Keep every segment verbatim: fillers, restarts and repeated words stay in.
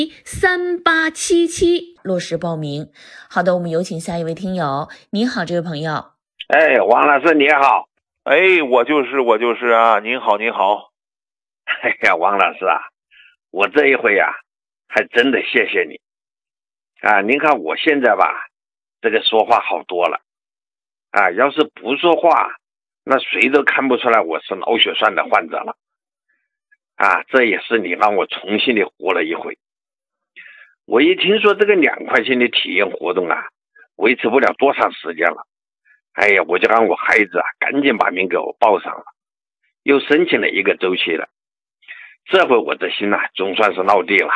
三八七七落实报名。好的，我们有请下一位听友。你好，这位朋友。 哎，王老师你好。 哎，我就是我就是啊，您好您好。 哎呀，王老师啊，我这一回啊，还真的谢谢你啊！您看我现在吧，这个说话好多了啊，要是不说话，那谁都看不出来我是脑血栓的患者了啊！这也是你让我重新的活了一回。我一听说这个两块钱的体验活动啊，维持不了多长时间了，哎呀，我就让我孩子啊赶紧把名给我报上了，又申请了一个周期了。这回我的心呐、啊，总算是落地了。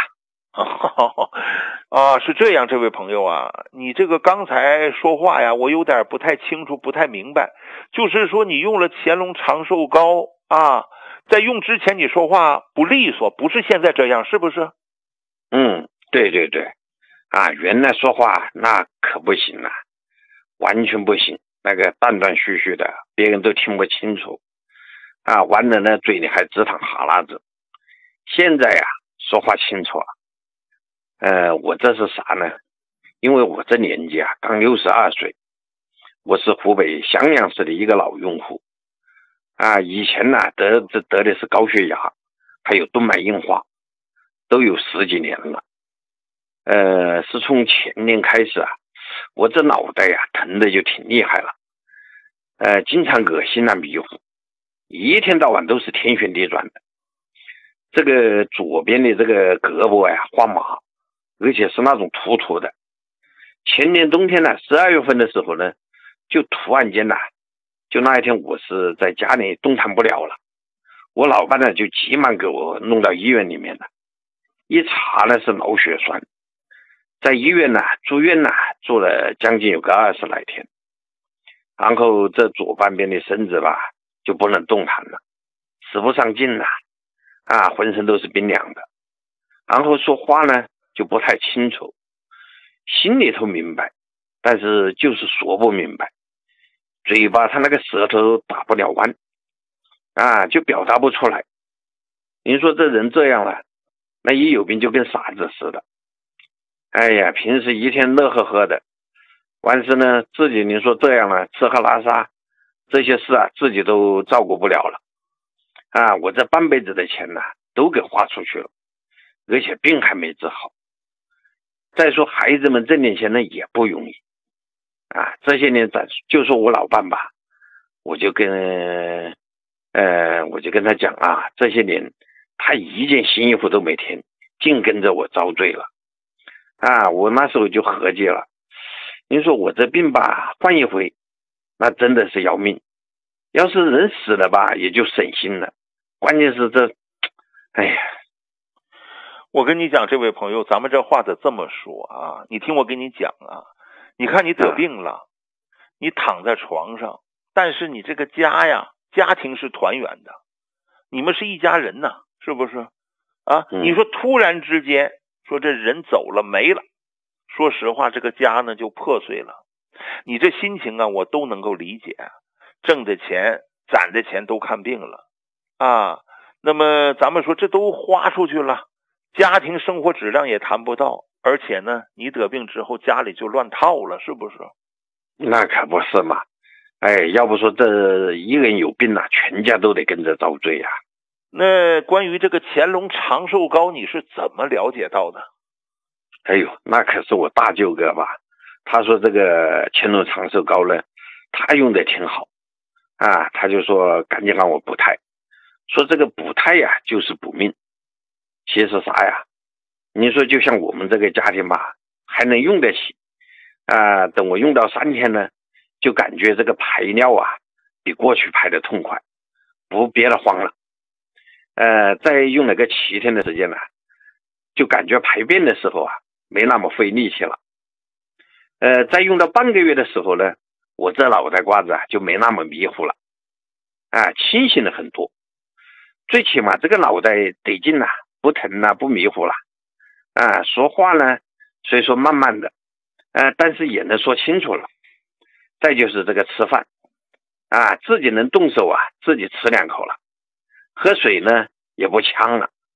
啊，是这样，这位朋友啊，你这个刚才说话呀，我有点不太清楚，不太明白。就是说你用了乾隆长寿膏啊，在用之前你说话不利索，不是现在这样，是不是？ 嗯，对对对，啊，原来说话那可不行了，完全不行，那个断断续续的，别人都听不清楚啊，完了呢，嘴里还直淌哈喇子。现在呀、啊，说话清楚了。呃，我这是啥呢？因为我这年纪啊，刚六十二岁，我是湖北襄阳市的一个老用户啊。以前呢、啊，得得得的是高血压，还有动脉硬化，都有十几年了。呃，是从前年开始啊，我这脑袋呀、啊、疼的就挺厉害了，呃，经常恶心啊迷糊，一天到晚都是天旋地转的。这个左边的这个胳膊呀发麻，而且是那种突突的。前年冬天呢，十二月份的时候呢，就突然间呢，就那一天我是在家里动弹不了了，我老伴呢就急忙给我弄到医院里面了，一查呢是脑血栓，在医院呢住院呢住了将近有个二十来天，然后这左半边的身子吧就不能动弹了，使不上劲了啊，浑身都是冰凉的，然后说话呢就不太清楚，心里头明白，但是就是说不明白，嘴巴他那个舌头打不了弯啊，就表达不出来。您说这人这样了，那一有病就跟傻子似的。哎呀，平时一天乐呵呵的，完事呢自己您说这样了，吃喝拉撒这些事啊自己都照顾不了了啊，我这半辈子的钱呢、啊、都给花出去了，而且病还没治好。再说孩子们挣点钱呢也不容易啊，这些年咱就说我老伴吧，我就跟呃我就跟他讲啊，这些年他一件新衣服都没添，净跟着我遭罪了啊。我那时候就合计了，您说我这病吧换一回那真的是要命，要是人死了吧也就省心了，关键是这哎呀， 我跟你讲，这位朋友，咱们这话得这么说啊，你听我跟你讲啊，你看你得病了，你躺在床上，但是你这个家呀，家庭是团圆的，你们是一家人呐，是不是啊？你说突然之间说这人走了没了，说实话这个家呢就破碎了，你这心情啊我都能够理解，挣的钱攒的钱都看病了啊，那么咱们说这都花出去了，家庭生活质量也谈不到，而且呢你得病之后家里就乱套了，是不是？ 那可不是嘛，哎，要不说这一个人有病啊，全家都得跟着遭罪啊。 那关于这个乾隆长寿膏你是怎么了解到的？ 哎呦，那可是我大舅哥吧，他说这个乾隆长寿膏呢他用的挺好啊，他就说赶紧让我补胎，说这个补胎呀就是补命。其实啥呀，你说就像我们这个家庭吧还能用得起啊，等我用到三天呢，就感觉这个排尿啊比过去排的痛快，不憋得慌了。呃，再用了个七天的时间呢，就感觉排便的时候啊没那么费力气了。呃，再用到半个月的时候呢，我这脑袋瓜子啊就没那么迷糊了啊，清醒了很多，最起码这个脑袋得劲了，不疼了，不迷糊了啊，说话呢虽说慢慢的呃，但是也能说清楚了。再就是这个吃饭啊，自己能动手啊，自己吃两口了，喝水呢也不呛了，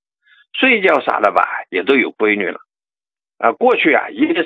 睡觉啥的吧，也都有规律了。啊，过去啊，一个